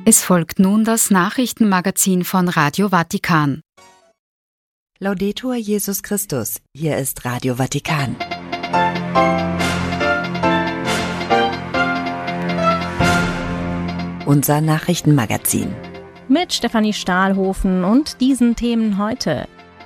Es folgt nun das Nachrichtenmagazin von Radio Vatikan. Laudetur Jesus Christus, hier ist Radio Vatikan. Unser Nachrichtenmagazin. Mit Stefanie Stahlhofen und diesen Themen heute.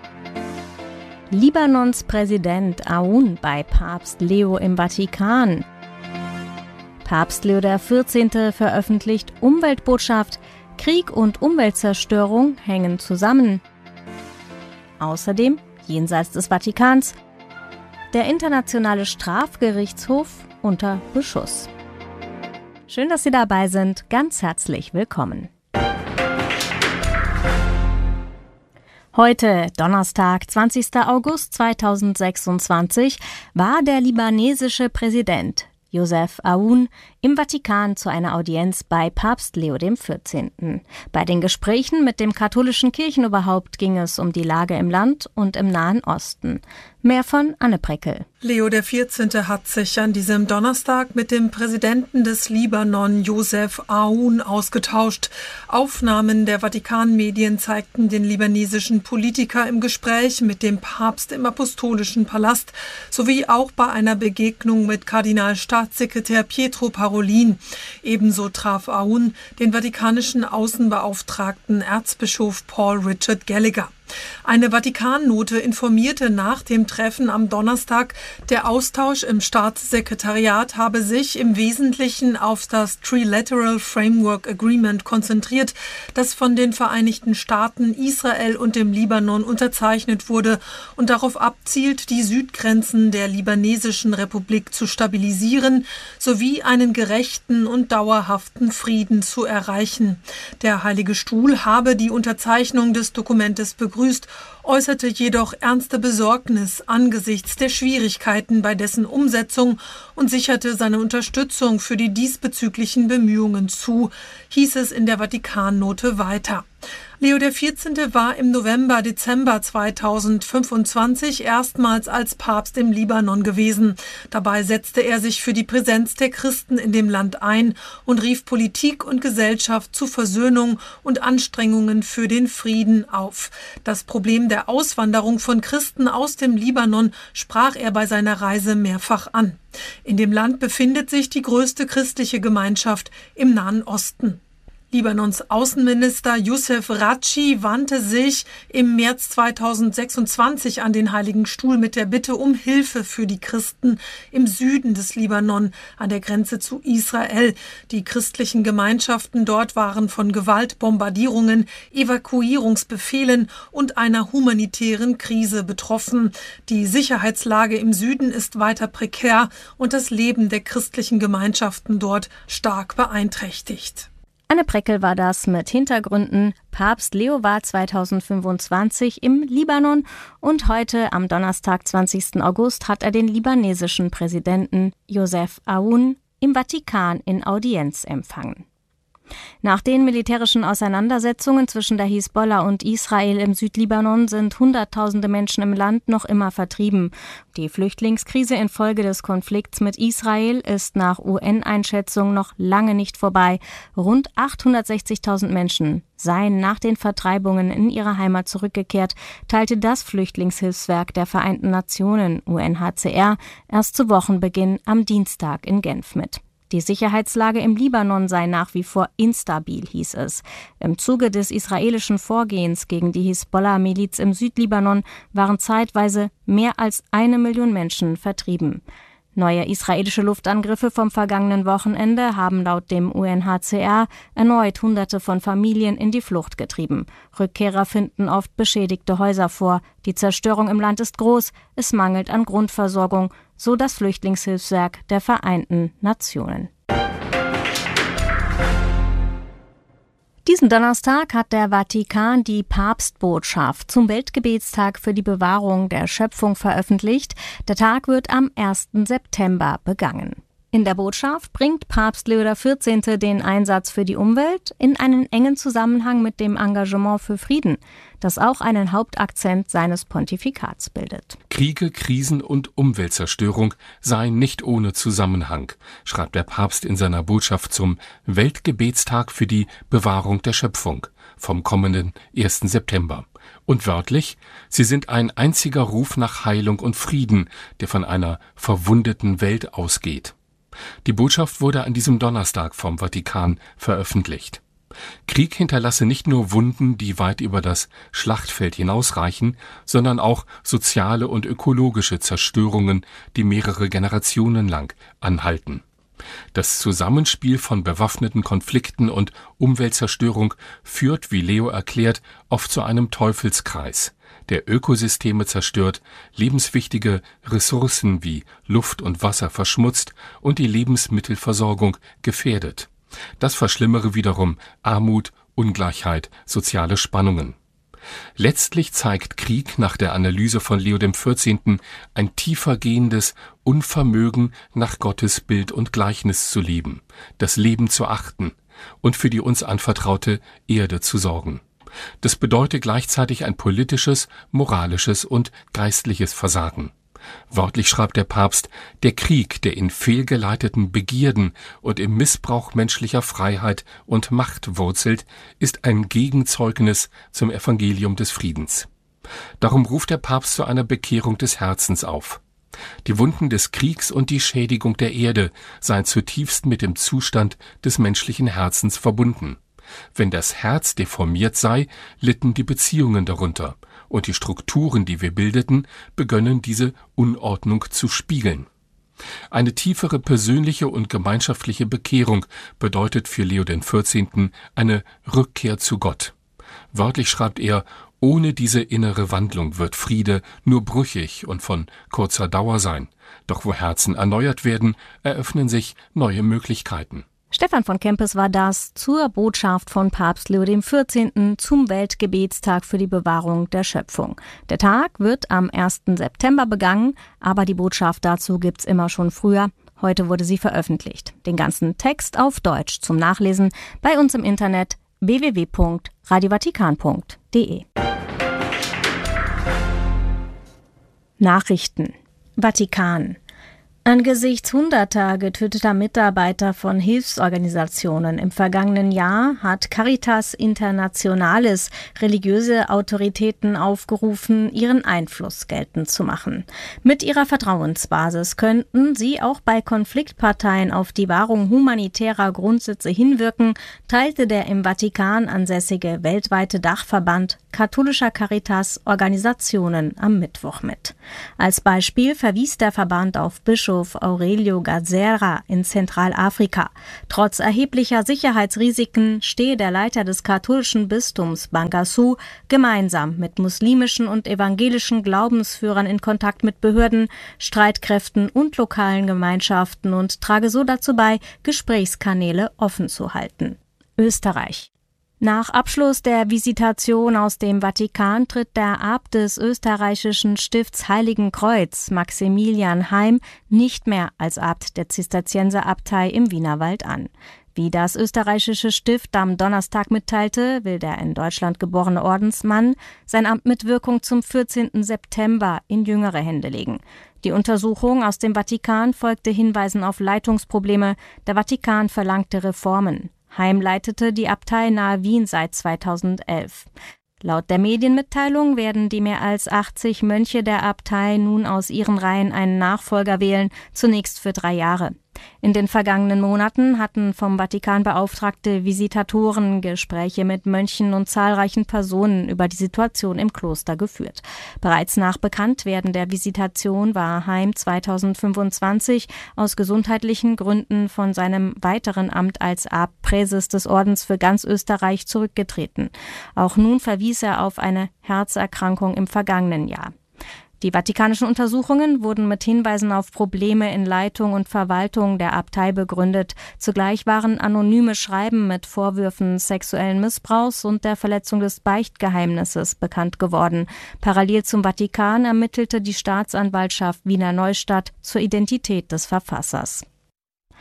Libanons Präsident Aoun bei Papst Leo im Vatikan. Papst Leo XIV. Veröffentlicht Umweltbotschaft, Krieg und Umweltzerstörung hängen zusammen. Außerdem, jenseits des Vatikans, der Internationale Strafgerichtshof unter Beschuss. Schön, dass Sie dabei sind. Ganz herzlich willkommen. Heute, Donnerstag, 20. August 2026, war der libanesische Präsident Joseph Aoun im Vatikan zu einer Audienz bei Papst Leo XIV. Bei den Gesprächen mit dem katholischen Kirchenoberhaupt ging es um die Lage im Land und im Nahen Osten. Mehr von Anne Preckel. Leo XIV. Hat sich an diesem Donnerstag mit dem Präsidenten des Libanon, Joseph Aoun, ausgetauscht. Aufnahmen der Vatikan-Medien zeigten den libanesischen Politiker im Gespräch mit dem Papst im Apostolischen Palast sowie auch bei einer Begegnung mit Kardinalstaatssekretär Pietro Parolin. Ebenso traf Aoun den vatikanischen Außenbeauftragten Erzbischof Paul Richard Gallagher. Eine Vatikannote informierte nach dem Treffen am Donnerstag, der Austausch im Staatssekretariat habe sich im Wesentlichen auf das Trilateral Framework Agreement konzentriert, das von den Vereinigten Staaten, Israel und dem Libanon unterzeichnet wurde und darauf abzielt, die Südgrenzen der libanesischen Republik zu stabilisieren sowie einen gerechten und dauerhaften Frieden zu erreichen. Der Heilige Stuhl habe die Unterzeichnung des Dokumentes begrüßt, äußerte jedoch ernste Besorgnis angesichts der Schwierigkeiten bei dessen Umsetzung und sicherte seine Unterstützung für die diesbezüglichen Bemühungen zu, hieß es in der Vatikannote weiter. Leo XIV. War im November-Dezember 2025 erstmals als Papst im Libanon gewesen. Dabei setzte er sich für die Präsenz der Christen in dem Land ein und rief Politik und Gesellschaft zu Versöhnung und Anstrengungen für den Frieden auf. Das Problem der Auswanderung von Christen aus dem Libanon sprach er bei seiner Reise mehrfach an. In dem Land befindet sich die größte christliche Gemeinschaft im Nahen Osten. Libanons Außenminister Youssef Radchi wandte sich im März 2026 an den Heiligen Stuhl mit der Bitte um Hilfe für die Christen im Süden des Libanon an der Grenze zu Israel. Die christlichen Gemeinschaften dort waren von Gewalt, Bombardierungen, Evakuierungsbefehlen und einer humanitären Krise betroffen. Die Sicherheitslage im Süden ist weiter prekär und das Leben der christlichen Gemeinschaften dort stark beeinträchtigt. Anne Preckel war das mit Hintergründen. Papst Leo war 2025 im Libanon und heute, am Donnerstag, 20. August, hat er den libanesischen Präsidenten Joseph Aoun im Vatikan in Audienz empfangen. Nach den militärischen Auseinandersetzungen zwischen der Hisbollah und Israel im Südlibanon sind Hunderttausende Menschen im Land noch immer vertrieben. Die Flüchtlingskrise infolge des Konflikts mit Israel ist nach UN-Einschätzung noch lange nicht vorbei. Rund 860.000 Menschen seien nach den Vertreibungen in ihre Heimat zurückgekehrt, teilte das Flüchtlingshilfswerk der Vereinten Nationen, UNHCR, erst zu Wochenbeginn am Dienstag in Genf mit. Die Sicherheitslage im Libanon sei nach wie vor instabil, hieß es. Im Zuge des israelischen Vorgehens gegen die Hisbollah-Miliz im Südlibanon waren zeitweise mehr als 1 Million Menschen vertrieben. Neue israelische Luftangriffe vom vergangenen Wochenende haben laut dem UNHCR erneut Hunderte von Familien in die Flucht getrieben. Rückkehrer finden oft beschädigte Häuser vor. Die Zerstörung im Land ist groß, es mangelt an Grundversorgung, so das Flüchtlingshilfswerk der Vereinten Nationen. Diesen Donnerstag hat der Vatikan die Papstbotschaft zum Weltgebetstag für die Bewahrung der Schöpfung veröffentlicht. Der Tag wird am 1. September begangen. In der Botschaft bringt Papst Leo XIV. Den Einsatz für die Umwelt in einen engen Zusammenhang mit dem Engagement für Frieden, das auch einen Hauptakzent seines Pontifikats bildet. Kriege, Krisen und Umweltzerstörung seien nicht ohne Zusammenhang, schreibt der Papst in seiner Botschaft zum Weltgebetstag für die Bewahrung der Schöpfung vom kommenden 1. September. Und wörtlich, sie sind ein einziger Ruf nach Heilung und Frieden, der von einer verwundeten Welt ausgeht. Die Botschaft wurde an diesem Donnerstag vom Vatikan veröffentlicht. Krieg hinterlasse nicht nur Wunden, die weit über das Schlachtfeld hinausreichen, sondern auch soziale und ökologische Zerstörungen, die mehrere Generationen lang anhalten. Das Zusammenspiel von bewaffneten Konflikten und Umweltzerstörung führt, wie Leo erklärt, oft zu einem Teufelskreis, der Ökosysteme zerstört, lebenswichtige Ressourcen wie Luft und Wasser verschmutzt und die Lebensmittelversorgung gefährdet. Das verschlimmere wiederum Armut, Ungleichheit, soziale Spannungen. Letztlich zeigt Krieg nach der Analyse von Leo XIV. Ein tiefergehendes Unvermögen, nach Gottes Bild und Gleichnis zu leben, das Leben zu achten und für die uns anvertraute Erde zu sorgen. Das bedeutet gleichzeitig ein politisches, moralisches und geistliches Versagen. Wörtlich schreibt der Papst, der Krieg, der in fehlgeleiteten Begierden und im Missbrauch menschlicher Freiheit und Macht wurzelt, ist ein Gegenzeugnis zum Evangelium des Friedens. Darum ruft der Papst zu einer Bekehrung des Herzens auf. Die Wunden des Kriegs und die Schädigung der Erde seien zutiefst mit dem Zustand des menschlichen Herzens verbunden. Wenn das Herz deformiert sei, litten die Beziehungen darunter, und die Strukturen, die wir bildeten, begönnen diese Unordnung zu spiegeln. Eine tiefere persönliche und gemeinschaftliche Bekehrung bedeutet für Leo XIV. Eine Rückkehr zu Gott. Wörtlich schreibt er, ohne diese innere Wandlung wird Friede nur brüchig und von kurzer Dauer sein. Doch wo Herzen erneuert werden, eröffnen sich neue Möglichkeiten. Stefan von Kempes war das zur Botschaft von Papst Leo XIV. Zum Weltgebetstag für die Bewahrung der Schöpfung. Der Tag wird am 1. September begangen, aber die Botschaft dazu gibt's immer schon früher. Heute wurde sie veröffentlicht. Den ganzen Text auf Deutsch zum Nachlesen bei uns im Internet www.radiovatikan.de. Nachrichten. Vatikan. Angesichts hunderter getöteter Mitarbeiter von Hilfsorganisationen im vergangenen Jahr hat Caritas Internationalis religiöse Autoritäten aufgerufen, ihren Einfluss geltend zu machen. Mit ihrer Vertrauensbasis könnten sie auch bei Konfliktparteien auf die Wahrung humanitärer Grundsätze hinwirken, teilte der im Vatikan ansässige weltweite Dachverband katholischer Caritas-Organisationen am Mittwoch mit. Als Beispiel verwies der Verband auf Bischof Aurelio Gazera in Zentralafrika. Trotz erheblicher Sicherheitsrisiken stehe der Leiter des katholischen Bistums Bangassou gemeinsam mit muslimischen und evangelischen Glaubensführern in Kontakt mit Behörden, Streitkräften und lokalen Gemeinschaften und trage so dazu bei, Gesprächskanäle offen zu halten. Österreich. Nach Abschluss der Visitation aus dem Vatikan tritt der Abt des österreichischen Stifts Heiligen Kreuz, Maximilian Heim, nicht mehr als Abt der Zisterzienserabtei im Wienerwald an. Wie das österreichische Stift am Donnerstag mitteilte, will der in Deutschland geborene Ordensmann sein Amt mit Wirkung zum 14. September in jüngere Hände legen. Die Untersuchung aus dem Vatikan folgte Hinweisen auf Leitungsprobleme. Der Vatikan verlangte Reformen. Heim leitete die Abtei nahe Wien seit 2011. Laut der Medienmitteilung werden die mehr als 80 Mönche der Abtei nun aus ihren Reihen einen Nachfolger wählen, zunächst für 3 Jahre. In den vergangenen Monaten hatten vom Vatikan beauftragte Visitatoren Gespräche mit Mönchen und zahlreichen Personen über die Situation im Kloster geführt. Bereits nach Bekanntwerden der Visitation war Heim 2025 aus gesundheitlichen Gründen von seinem weiteren Amt als Abtpräses des Ordens für ganz Österreich zurückgetreten. Auch nun verwies er auf eine Herzerkrankung im vergangenen Jahr. Die vatikanischen Untersuchungen wurden mit Hinweisen auf Probleme in Leitung und Verwaltung der Abtei begründet. Zugleich waren anonyme Schreiben mit Vorwürfen sexuellen Missbrauchs und der Verletzung des Beichtgeheimnisses bekannt geworden. Parallel zum Vatikan ermittelte die Staatsanwaltschaft Wiener Neustadt zur Identität des Verfassers.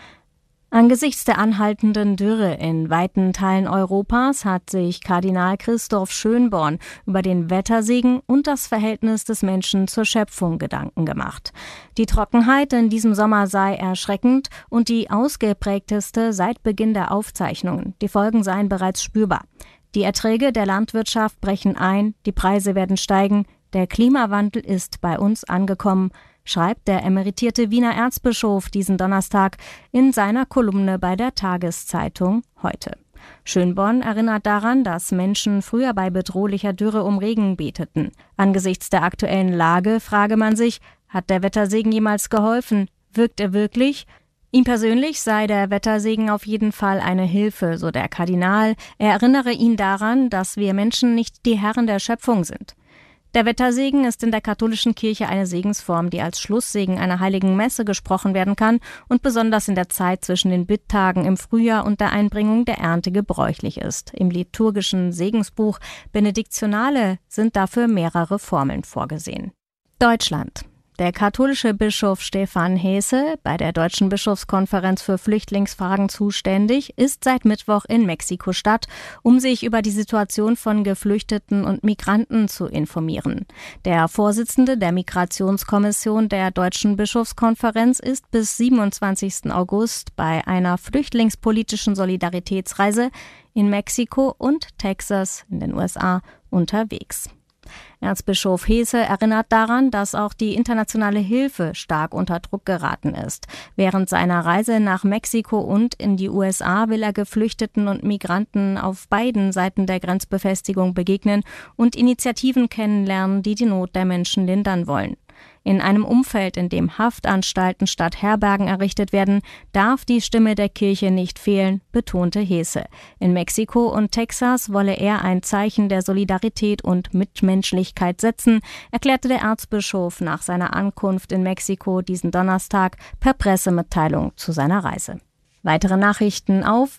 Angesichts der anhaltenden Dürre in weiten Teilen Europas hat sich Kardinal Christoph Schönborn über den Wettersegen und das Verhältnis des Menschen zur Schöpfung Gedanken gemacht. Die Trockenheit in diesem Sommer sei erschreckend und die ausgeprägteste seit Beginn der Aufzeichnungen. Die Folgen seien bereits spürbar. Die Erträge der Landwirtschaft brechen ein, die Preise werden steigen, der Klimawandel ist bei uns angekommen, schreibt der emeritierte Wiener Erzbischof diesen Donnerstag in seiner Kolumne bei der Tageszeitung Heute. Schönborn erinnert daran, dass Menschen früher bei bedrohlicher Dürre um Regen beteten. Angesichts der aktuellen Lage frage man sich, hat der Wettersegen jemals geholfen? Wirkt er wirklich? Ihm persönlich sei der Wettersegen auf jeden Fall eine Hilfe, so der Kardinal. Er erinnere ihn daran, dass wir Menschen nicht die Herren der Schöpfung sind. Der Wettersegen ist in der katholischen Kirche eine Segensform, die als Schlusssegen einer heiligen Messe gesprochen werden kann und besonders in der Zeit zwischen den Bitttagen im Frühjahr und der Einbringung der Ernte gebräuchlich ist. Im liturgischen Segensbuch Benediktionale sind dafür mehrere Formeln vorgesehen. Deutschland. Der katholische Bischof Stefan Hesse, bei der Deutschen Bischofskonferenz für Flüchtlingsfragen zuständig, ist seit Mittwoch in Mexiko-Stadt, um sich über die Situation von Geflüchteten und Migranten zu informieren. Der Vorsitzende der Migrationskommission der Deutschen Bischofskonferenz ist bis 27. August bei einer flüchtlingspolitischen Solidaritätsreise in Mexiko und Texas in den USA unterwegs. Erzbischof Hesse erinnert daran, dass auch die internationale Hilfe stark unter Druck geraten ist. Während seiner Reise nach Mexiko und in die USA will er Geflüchteten und Migranten auf beiden Seiten der Grenzbefestigung begegnen und Initiativen kennenlernen, die die Not der Menschen lindern wollen. In einem Umfeld, in dem Haftanstalten statt Herbergen errichtet werden, darf die Stimme der Kirche nicht fehlen, betonte Hesse. In Mexiko und Texas wolle er ein Zeichen der Solidarität und Mitmenschlichkeit setzen, erklärte der Erzbischof nach seiner Ankunft in Mexiko diesen Donnerstag per Pressemitteilung zu seiner Reise. Weitere Nachrichten auf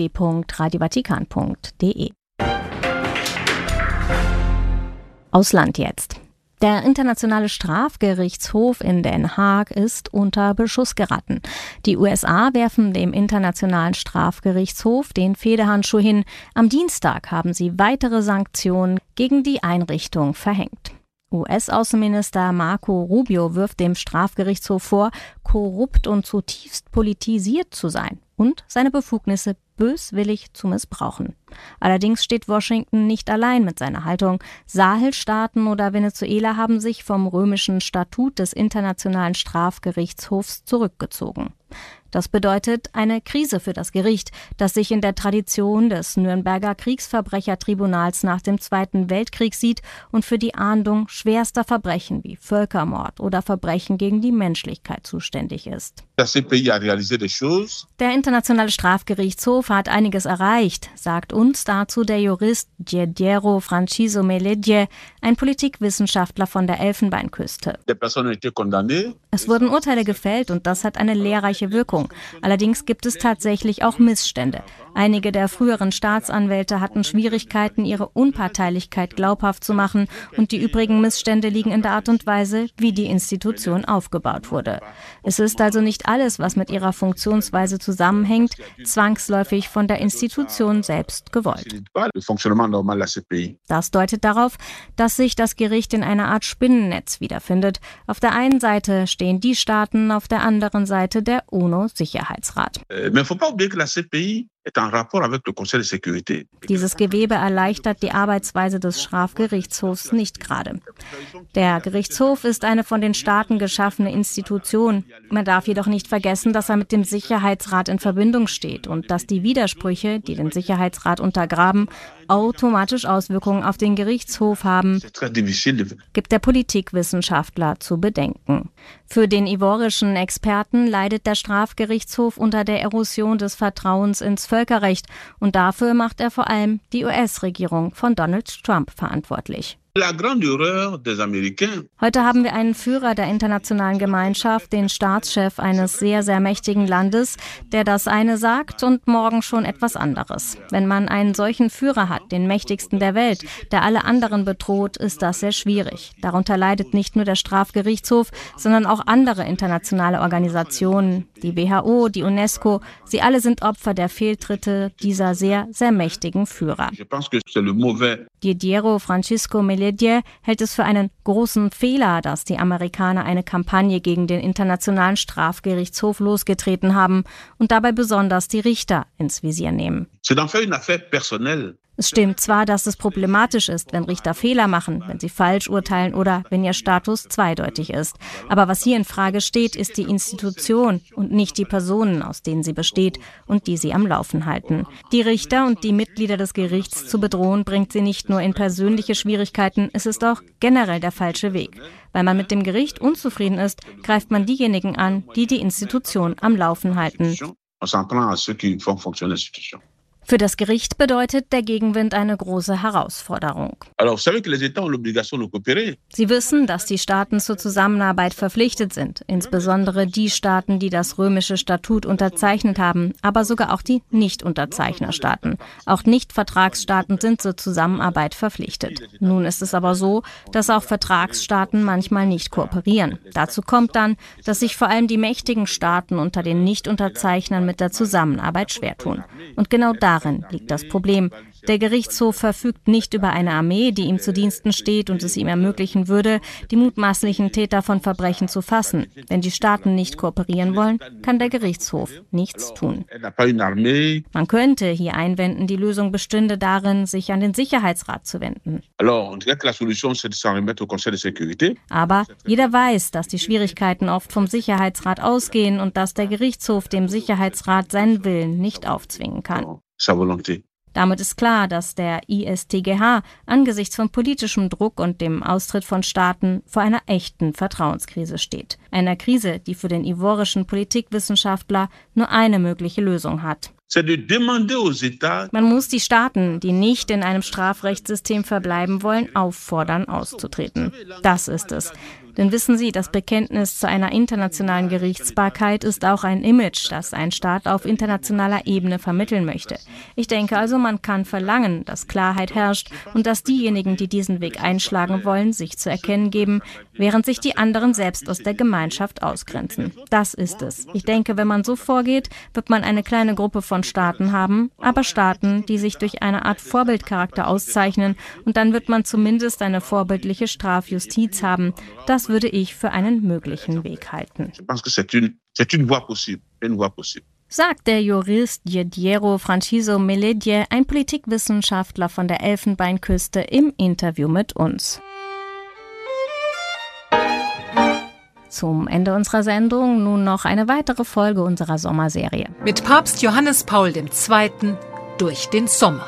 www.radiovatikan.de. Ausland jetzt. Der Internationale Strafgerichtshof in Den Haag ist unter Beschuss geraten. Die USA werfen dem Internationalen Strafgerichtshof den Federhandschuh hin. Am Dienstag haben sie weitere Sanktionen gegen die Einrichtung verhängt. US-Außenminister Marco Rubio wirft dem Strafgerichtshof vor, korrupt und zutiefst politisiert zu sein und seine Befugnisse böswillig zu missbrauchen. Allerdings steht Washington nicht allein mit seiner Haltung. Sahelstaaten oder Venezuela haben sich vom römischen Statut des Internationalen Strafgerichtshofs zurückgezogen. Das bedeutet eine Krise für das Gericht, das sich in der Tradition des Nürnberger Kriegsverbrechertribunals nach dem Zweiten Weltkrieg sieht und für die Ahndung schwerster Verbrechen wie Völkermord oder Verbrechen gegen die Menschlichkeit zuständig ist. Der Internationale Strafgerichtshof hat einiges erreicht, sagt uns dazu der Jurist Giediero Franciso Meledje, ein Politikwissenschaftler von der Elfenbeinküste. Es wurden Urteile gefällt und das hat eine lehrreiche Wirkung. Allerdings gibt es tatsächlich auch Missstände. Einige der früheren Staatsanwälte hatten Schwierigkeiten, ihre Unparteilichkeit glaubhaft zu machen und die übrigen Missstände liegen in der Art und Weise, wie die Institution aufgebaut wurde. Es ist also nicht alles, was mit ihrer Funktionsweise zusammenhängt, zwangsläufig von der Institution selbst gewollt. Das deutet darauf, dass sich das Gericht in einer Art Spinnennetz wiederfindet. Auf der einen Seite stehen die Staaten, auf der anderen Seite der UNO-Sicherheitsrat. Dieses Gewebe erleichtert die Arbeitsweise des Strafgerichtshofs nicht gerade. Der Gerichtshof ist eine von den Staaten geschaffene Institution. Man darf jedoch nicht vergessen, dass er mit dem Sicherheitsrat in Verbindung steht und dass die Widersprüche, die den Sicherheitsrat untergraben, automatisch Auswirkungen auf den Gerichtshof haben, gibt der Politikwissenschaftler zu bedenken. Für den ivorischen Experten leidet der Strafgerichtshof unter der Erosion des Vertrauens ins Völkerrecht und dafür macht er vor allem die US-Regierung von Donald Trump verantwortlich. Heute haben wir einen Führer der internationalen Gemeinschaft, den Staatschef eines sehr, sehr mächtigen Landes, der das eine sagt und morgen schon etwas anderes. Wenn man einen solchen Führer hat, den mächtigsten der Welt, der alle anderen bedroht, ist das sehr schwierig. Darunter leidet nicht nur der Strafgerichtshof, sondern auch andere internationale Organisationen, die WHO, die UNESCO. Sie alle sind Opfer der Fehltritte dieser sehr, sehr mächtigen Führer. Didiero Francisco Meledier hält es für einen großen Fehler, dass die Amerikaner eine Kampagne gegen den Internationalen Strafgerichtshof losgetreten haben und dabei besonders die Richter ins Visier nehmen. Es stimmt zwar, dass es problematisch ist, wenn Richter Fehler machen, wenn sie falsch urteilen oder wenn ihr Status zweideutig ist. Aber was hier in Frage steht, ist die Institution und nicht die Personen, aus denen sie besteht und die sie am Laufen halten. Die Richter und die Mitglieder des Gerichts zu bedrohen, bringt sie nicht nur in persönliche Schwierigkeiten, es ist auch generell der falsche Weg. Weil man mit dem Gericht unzufrieden ist, greift man diejenigen an, die die Institution am Laufen halten. Für das Gericht bedeutet der Gegenwind eine große Herausforderung. Sie wissen, dass die Staaten zur Zusammenarbeit verpflichtet sind, insbesondere die Staaten, die das römische Statut unterzeichnet haben, aber sogar auch die Nicht-Unterzeichnerstaaten. Auch Nicht-Vertragsstaaten sind zur Zusammenarbeit verpflichtet. Nun ist es aber so, dass auch Vertragsstaaten manchmal nicht kooperieren. Dazu kommt dann, dass sich vor allem die mächtigen Staaten unter den Nicht-Unterzeichnern mit der Zusammenarbeit schwer tun. Und genau darin liegt das Problem. Der Gerichtshof verfügt nicht über eine Armee, die ihm zu Diensten steht und es ihm ermöglichen würde, die mutmaßlichen Täter von Verbrechen zu fassen. Wenn die Staaten nicht kooperieren wollen, kann der Gerichtshof nichts tun. Man könnte hier einwenden, die Lösung bestünde darin, sich an den Sicherheitsrat zu wenden. Aber jeder weiß, dass die Schwierigkeiten oft vom Sicherheitsrat ausgehen und dass der Gerichtshof dem Sicherheitsrat seinen Willen nicht aufzwingen kann. Damit ist klar, dass der ISTGH angesichts von politischem Druck und dem Austritt von Staaten vor einer echten Vertrauenskrise steht. Einer Krise, die für den ivorischen Politikwissenschaftler nur eine mögliche Lösung hat. Man muss die Staaten, die nicht in einem Strafrechtssystem verbleiben wollen, auffordern, auszutreten. Das ist es. Denn wissen Sie, das Bekenntnis zu einer internationalen Gerichtsbarkeit ist auch ein Image, das ein Staat auf internationaler Ebene vermitteln möchte. Ich denke also, man kann verlangen, dass Klarheit herrscht und dass diejenigen, die diesen Weg einschlagen wollen, sich zu erkennen geben, während sich die anderen selbst aus der Gemeinschaft ausgrenzen. Das ist es. Ich denke, wenn man so vorgeht, wird man eine kleine Gruppe von Staaten haben, aber Staaten, die sich durch eine Art Vorbildcharakter auszeichnen, und dann wird man zumindest eine vorbildliche Strafjustiz haben. Das würde ich für einen möglichen Weg halten. Sagt der Jurist Didiero Francisco Meledier, ein Politikwissenschaftler von der Elfenbeinküste, im Interview mit uns. Zum Ende unserer Sendung nun noch eine weitere Folge unserer Sommerserie. Mit Papst Johannes Paul II. Durch den Sommer.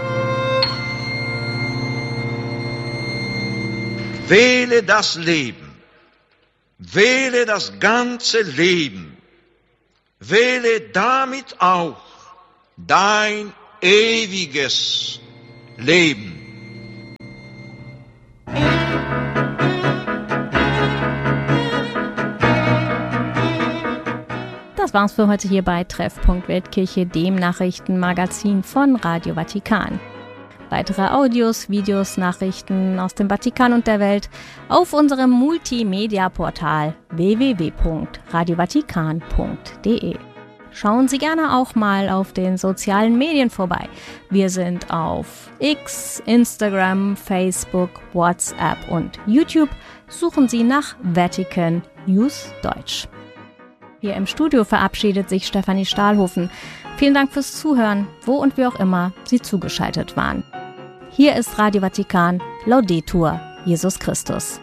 Wähle das Leben. Wähle das ganze Leben. Wähle damit auch dein ewiges Leben. Das war's für heute hier bei Treffpunkt Weltkirche, dem Nachrichtenmagazin von Radio Vatikan. Weitere Audios, Videos, Nachrichten aus dem Vatikan und der Welt auf unserem Multimedia-Portal www.radiovatikan.de. Schauen Sie gerne auch mal auf den sozialen Medien vorbei. Wir sind auf X, Instagram, Facebook, WhatsApp und YouTube. Suchen Sie nach Vatican News Deutsch. Hier im Studio verabschiedet sich Stefanie Stahlhofen. Vielen Dank fürs Zuhören, wo und wie auch immer Sie zugeschaltet waren. Hier ist Radio Vatikan, Laudetur Jesus Christus.